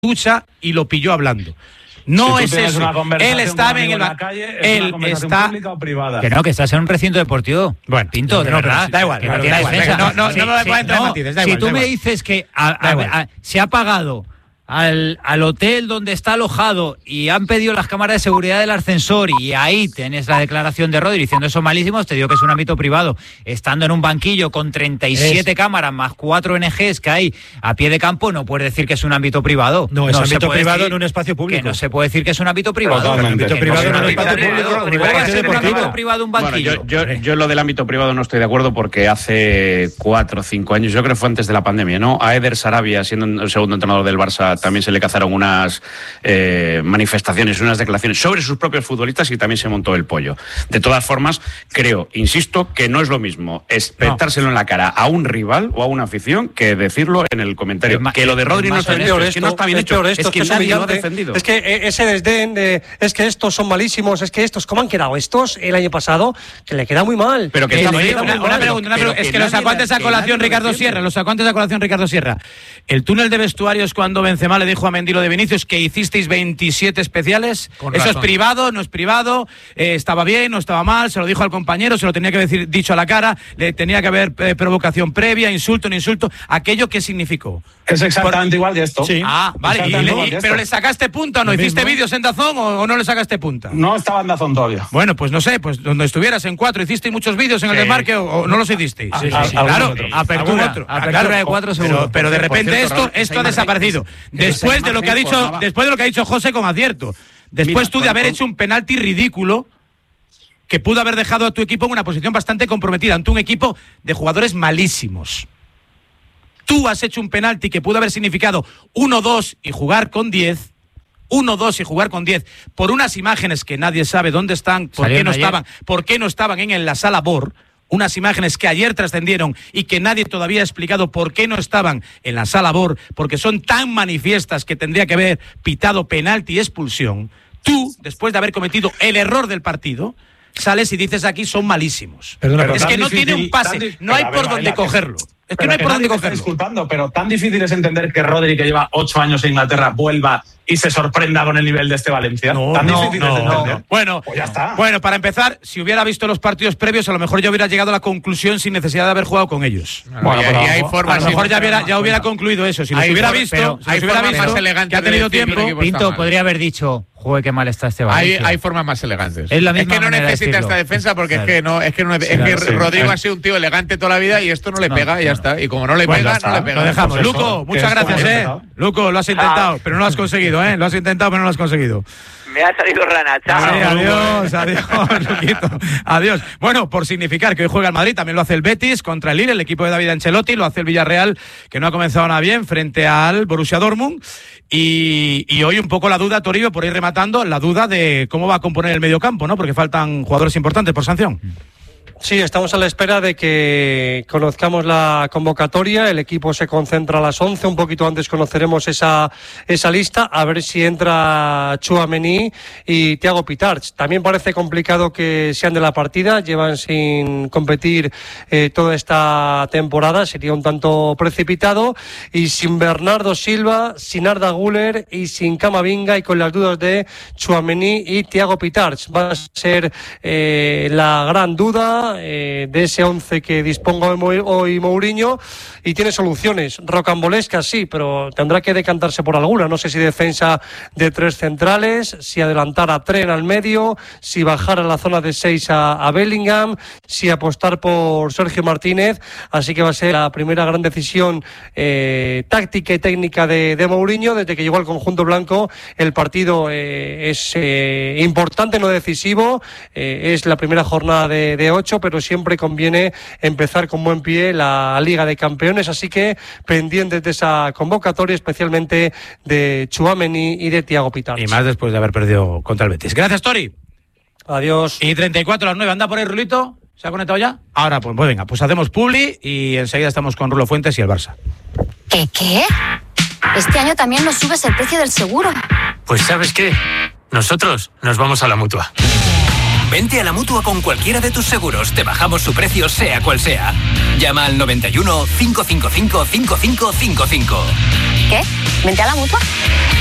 ducha y lo pilló hablando. No es eso. Él estaba en la calle, él está pública o privada. Que no, que estás en un recinto deportivo. Bueno, Pinto, de verdad. Da igual. No me puedes entrar en matices. Si tú me dices que se ha pagado al hotel donde está alojado y han pedido las cámaras de seguridad del ascensor y ahí tienes la declaración de Rodri diciendo eso malísimos, te digo que es un ámbito privado. Estando en un banquillo con 37 cámaras más 4 ONGs que hay a pie de campo, no puedes decir que es un ámbito privado. No, es ámbito privado en un espacio público. Que no se puede decir que es un ámbito privado. Un ámbito privado en un espacio público. ¿Puede ser un ámbito privado un banquillo? Bueno, yo lo del ámbito privado no estoy de acuerdo porque hace 4 o 5 años, yo creo que fue antes de la pandemia, ¿no? A Eder Sarabia, siendo el segundo entrenador del Barça, también se le cazaron unas manifestaciones, unas declaraciones sobre sus propios futbolistas y también se montó el pollo. De todas formas, creo, insisto, que no es lo mismo espetárselo en la cara a un rival o a una afición que decirlo en el comentario. Que lo de Rodri no está bien hecho, es que no está bien hecho, es que nadie lo ha defendido. Es que ese desdén de es que estos son malísimos, es que estos, ¿cómo han quedado estos el año pasado? Que le queda muy mal. Pero que una pregunta, es que lo sacó antes a colación Ricardo Sierra. El túnel de vestuarios cuando Benzema le dijo a Mendy lo de Vinicius que hicisteis 27 especiales, eso es privado, no es privado, estaba bien, no estaba mal, se lo dijo al compañero, se lo tenía que haber dicho a la cara, le tenía que haber provocación previa, insulto, no insulto, ¿aquello qué significó? Es exactamente igual que esto. Sí. Ah, vale, pero ¿le sacaste punta o no? ¿Hiciste vídeos en DAZN o no le sacaste punta? No estaba en DAZN todavía. Bueno, pues no sé, pues donde estuvieras en 4, ¿hicisteis muchos vídeos en el desmarque o no los hicisteis? Sí, claro, apertura de 4 seguro. Pero de repente esto ha desaparecido. Después de lo que ha dicho José con acierto. Después tú de haber hecho un penalti ridículo que pudo haber dejado a tu equipo en una posición bastante comprometida ante un equipo de jugadores malísimos. Tú has hecho un penalti que pudo haber significado 1-2 y jugar con 10. 1-2 y jugar con 10 por unas imágenes que nadie sabe dónde están, por qué no estaban en la sala BOR. Unas imágenes que ayer trascendieron y que nadie todavía ha explicado por qué no estaban en la sala BOR, porque son tan manifiestas que tendría que haber pitado penalti y expulsión. Tú, después de haber cometido el error del partido, sales y dices aquí son malísimos. Es que no tiene un pase, no hay por dónde cogerlo. Es que no hay por dónde cogerlo. Disculpando, pero tan difícil es entender que Rodri, que lleva 8 años en Inglaterra, vuelva y se sorprenda con el nivel de este Valencia. Tan difícil es entender. Bueno, pues ya está. Bueno, para empezar, si hubiera visto los partidos previos, a lo mejor ya hubiera llegado a la conclusión sin necesidad de haber jugado con ellos. Bueno, y hay formas. A lo mejor ya hubiera concluido eso. Si los hubiera visto, hay formas más elegantes que ha tenido tiempo. Pinto podría haber dicho, joder, qué mal está este Valencia. Hay formas más elegantes. Es que no necesita esta defensa porque es que Rodrigo ha sido un tío elegante toda la vida y esto no le pega y ya está. Y como no le pega, no le pega. Lo dejamos. Luco, muchas gracias, Luco, lo has intentado, pero no lo has conseguido, Lo has intentado, pero no lo has conseguido. Me ha salido rana, chao. Adiós, Luquito. Adiós. Bueno, por significar que hoy juega el Madrid, también lo hace el Betis contra el Lille, el equipo de David Ancelotti, lo hace el Villarreal, que no ha comenzado nada bien, frente al Borussia Dortmund. Y hoy un poco la duda, Toribio, por ir rematando, la duda de cómo va a componer el mediocampo, ¿no? Porque faltan jugadores importantes por sanción. Sí, estamos a la espera de que conozcamos la convocatoria. El equipo se concentra a las 11, un poquito antes conoceremos esa lista, a ver si entra Tchouaméni y Thiago Pitarch. También parece complicado que sean de la partida, llevan sin competir toda esta temporada, sería un tanto precipitado, y sin Bernardo Silva, sin Arda Güler y sin Camavinga, y con las dudas de Tchouaméni y Thiago Pitarch. Va a ser la gran duda de ese 11 que disponga hoy Mourinho, y tiene soluciones rocambolescas, sí, pero tendrá que decantarse por alguna. No sé si defensa de 3 centrales, si adelantar a Tren al medio, si bajar a la zona de 6 a Bellingham, si apostar por Sergio Martínez. Así que va a ser la primera gran decisión táctica y técnica de Mourinho desde que llegó al conjunto blanco. El partido es importante, no decisivo, es la primera jornada de 8, pero siempre conviene empezar con buen pie la Liga de Campeones, así que pendientes de esa convocatoria, especialmente de Tchouaméni y de Thiago Pitarch. Y más después de haber perdido contra el Betis. Gracias, Tori. Adiós. Y 34 a las 9, anda por ahí Rulito. ¿Se ha conectado ya? Ahora, pues venga, pues hacemos publi y enseguida estamos con Rulo Fuentes y el Barça. ¿Qué? Este año también nos subes el precio del seguro. Pues ¿sabes qué? Nosotros nos vamos a la Mutua. Vente a la Mutua con cualquiera de tus seguros. Te bajamos su precio sea cual sea. Llama al 91 555 5555. ¿Qué? ¿Vente a la Mutua?